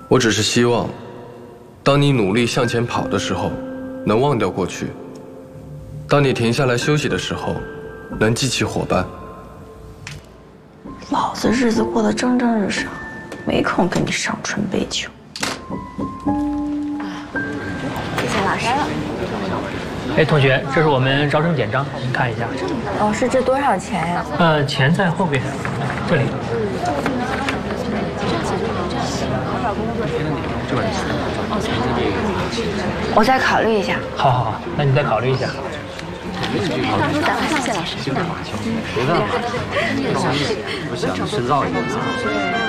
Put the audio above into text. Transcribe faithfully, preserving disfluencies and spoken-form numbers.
我只是希望，当你努力向前跑的时候，能忘掉过去；当你停下来休息的时候，能记起伙伴。 老子日子过得蒸蒸日上，没空跟你伤春悲秋。 谢谢老师。 哎，同学，这是我们招生简章，您看一下。 老师，这多少钱呀？ 呃，钱在后边，这里。 我再考虑一下。 好好好，那你再考虑一下。 老师，等会儿，谢谢老师。 别干嘛？我想深造一下。